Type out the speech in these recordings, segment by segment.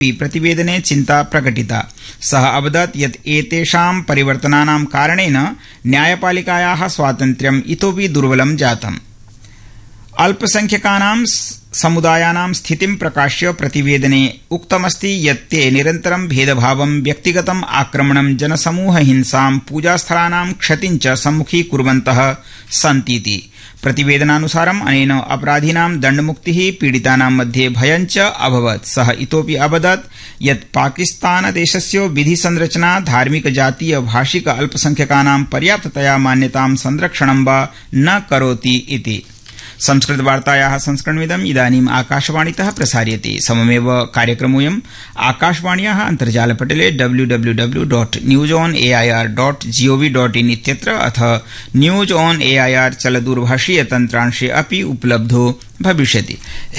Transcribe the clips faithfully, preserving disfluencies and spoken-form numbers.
प्रतिवेदने चिन्ता प्रकटिता। सः अवदत् यत् एतेषां परिवर्तनानां कारणेन न्यायपालिकायाः स्वातन्त्र्यम् इतोपि दुर्बलं जातम्। अल्पसंख्यकानां समुदायानां स्थितिं प्रकाश्य प्रतिवेदने उक्तमस्ति यत् ते निरन्तरं भेदभावं, व्यक्तिगतम् आक्रमणं, जनसमूह हिंसां, पूजास्थलानां क्षतिं च सम्मुखीकुर्वन्तः सन्तीति। प्रतिवेदनानुसारम् अनेन अपराधिनां दण्डमुक्तिः, पीडितानां मध्ये भयं च अभवत्। सः इतोपि अवदत् यत् पाकिस्तानदेशस्य विधिसंरचना धार्मिक, जातीय, भाषिक अल्पसंख्यकानां पर्याप्ततया मान्यतां संरक्षणं वा न करोति इति। संस्कृतवार्तायाः संस्करणमिदम् इदानीम् आकाशवाणीतः प्रसार्यते। सममेव कार्यक्रमोऽयम् आकाशवाण्याः अन्तर्जालपटले W W W dot news on A I R dot gov dot in इत्यत्र अथ news on A I R चलदूरभाषीय तन्त्रांशे अपि उपलब्धो भविष्यति।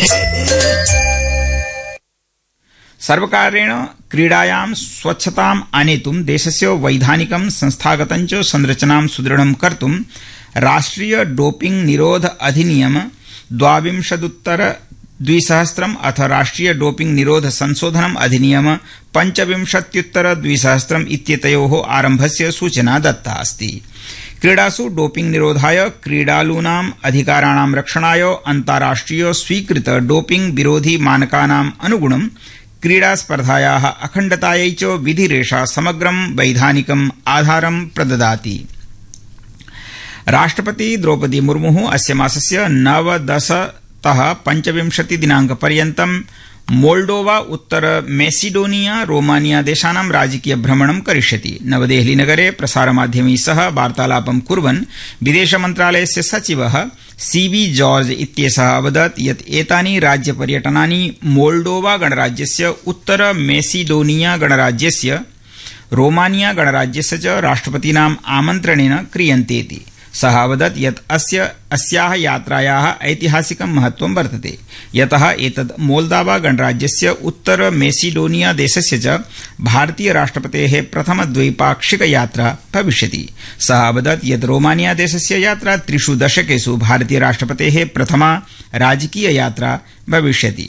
सर्वकारेण क्रीडायां स्वच्छताम् आनेतुं देशस्य वैधानिकं संस्थागतं च संरचनां सुदृढं कर्तुं राष्ट्रिय डोपिंग निरोध अधिनियम द्वाविंशदुत्तर द्विसहस्रम् अथ राष्ट्रिय डोपिंग निरोध संशोधनम् अधिनियम पंचविंशत्युत्तर द्विसहस्रम् इत्येतयोः आरम्भस्य सूचना दत्ता अस्ति। क्रीडासु डोपिंग निरोधाय, क्रीडालूनाम् अधिकाराणां रक्षणाय अन्ताराष्ट्रिय स्वीकृत डोपिंग विरोधी मानकानाम् अनुगुणं क्रीडास्पर्धायाः अखण्डतायै च विधिरेषा समग्रं वैधानिकम् आधारं प्रददाति। राष्ट्रपति द्रौपदी मुर्मुः अस्य मासस्य नवदशतः पञ्चविंशति दिनाङ्कपर्यन्तं मोल्डोवा, उत्तर मेसिडोनिया, रोमानिया देशानां राजकीय भ्रमणं करिष्यति। नवदेहलीनगरे प्रसारमाध्यमैः सह वार्तालापं कुर्वन् विदेशमन्त्रालयस्य सचिवः सी वी जॉर्ज इत्येषः अवदत् यत् एतानि राज्यपर्यटनानि मोल्डोवा गणराज्यस्य, उत्तर मेसिडोनिया गणराज्यस्य, रोमानिया गणराज्यस्य च राष्ट्रपतीनाम् आमन्त्रणेन क्रियन्तेति। सः अवदत् यत् अस्य अस्याः यात्रायाः ऐतिहासिकं महत्वं वर्तते, यतः एतद् मोल्दावा गणराज्यस्य, उत्तर मेसिडोनिया देशस्य च भारतीय राष्ट्रपतेः प्रथमद्वैपाक्षिक यात्रा भविष्यति। सः अवदत् यत् रोमानिया देशस्य यात्रा त्रिषु दशकेषु भारतीय राष्ट्रपतेः प्रथमा राजकीय यात्रा भविष्यति।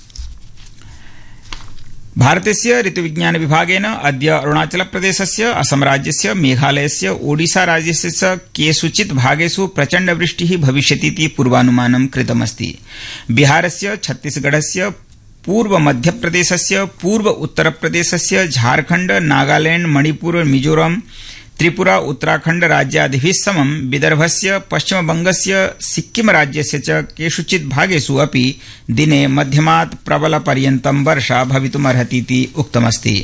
भारतस्य ऋतुविज्ञान विभागेन अद्य अरुणाचलप्रदेशस्य, असमराज्यस्य, मेघालयस्य, ओडिशा राज्यस्य च केषुचित् भागेषु प्रचण्डवृष्टिः भविष्यतीति पूर्वानुमानं कृतमस्ति। बिहारस्य, छत्तीसगढ़स्य, पूर्व मध्यप्रदेशस्य, पूर्व उत्तरप्रदेशस्य, झारखण्ड, नागालैंड, मणिपुर, मिजोरम, त्रिपुरा, उत्तराखण्ड राज्यादिभिः समं विदर्भस्य, पश्चिमबंगस्य, सिक्किम राज्यस्य च केषुचित् भागेषु अपि दिने मध्यमात् प्रबलपर्यन्तं वर्षा भवितुमर्हतीति उक्तमस्ति।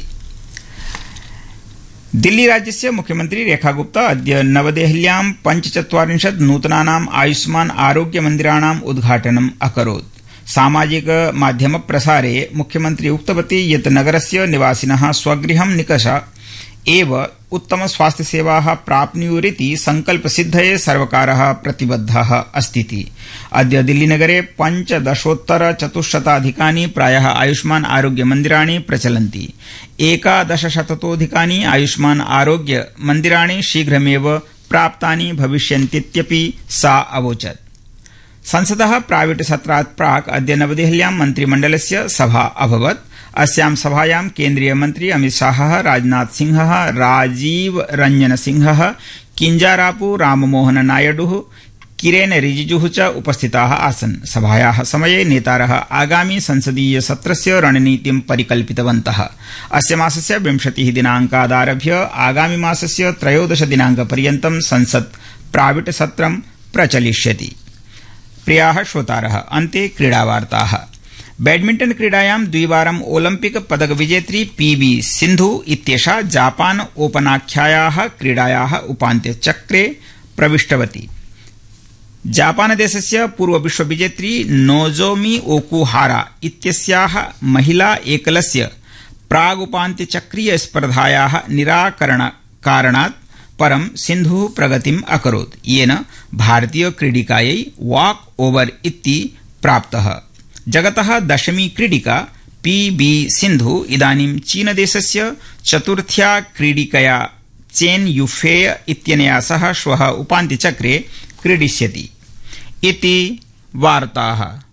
दिल्ली राज्यस्य मुख्यमन्त्री रेखा गुप्ता अद्य नवदेहल्यां पञ्चचत्वारिंशत् नूतनानाम् आयुष्मान आरोग्य मन्दिराणाम् उद्घाटनम् अकरोत्। सामाजिक माध्यम प्रसारे मुख्यमन्त्री उक्तवती यत् नगरस्य निवासिनः स्वगृहं निकषा एव उत्तम स्वास्थ्य सेवाः प्राप्नुयुरिति संकल्पसिद्धये सर्वकारः प्रतिबद्धः अस्तीति। अद्य दिल्लीनगरे पञ्चदशोत्तर चतुश्शताधिकानि प्रायः आयुष्मान आरोग्य मन्दिराणि प्रचलन्ति। एकादशशततोऽधिकानि आयुष्मान आरोग्य मन्दिराणि शीघ्रमेव प्राप्तानि भविष्यन्तीत्यपि सा अवोचत्। संसदः प्राविट सत्रात् प्राक् अद्य नवदेहल्यां मन्त्रिमण्डलस्य सभा अभवत्। अस्यां सभायां केन्द्रीय मन्त्री अमित शाहः, राजनाथ सिंहः, राजीव रंजन सिंहः, किंजारापु राममोहन नायडुः, किरेन रिजिजुः च उपस्थिताः आसन्। सभायाः समये नेतारः आगामी संसदीय सत्रस्य रणनीतिं परिकल्पितवन्तः। अस्य मासस्य विंशतिः दिनाङ्कादारभ्य आगामी मासस्य त्रयोदश दिनाङ्कपर्यन्तं संसत् प्राविट सत्रं प्रचलिष्यति। प्रियाः श्रोतारः, अन्ते क्रीडावार्ताः। बैडमिंटन क्रीडायां द्विवारं ओलंपिक पदक विजेत्री पी वी सिंधु इत्येषा जापान ओपनाख्यायाः क्रीडायाः उपान्त्यचक्रे प्रविष्टवती। जापानदेशस्य पूर्व विश्वविजेत्री नोजोमी ओकुहारा इत्यस्याः महिला एकलस्य प्रागुपान्त्यचक्रीय स्पर्धायाः निराकरणकारणात् परं सिंधुः प्रगतिम् अकरोत्, येन भारतीय क्रीडिकायै वॉक ओवर इति प्राप्तः। जगतः दशमी क्रीडिका पी बी सिंधु इदानीं चीनदेशस्य चतुर्थ्या क्रीडिकया चेन युफेय इत्यनया सह श्वः उपान्त्यचक्रे क्रीडिष्यति। इति वार्ताः।